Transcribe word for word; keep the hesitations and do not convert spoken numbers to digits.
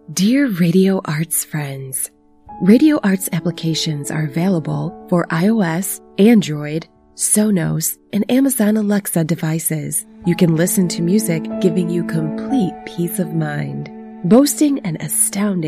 Dear Radio Arts friends, Radio Arts applications are available for iOS, Android, Sonos, and Amazon Alexa devices. You can listen to music giving you complete peace of mind. Boasting an astounding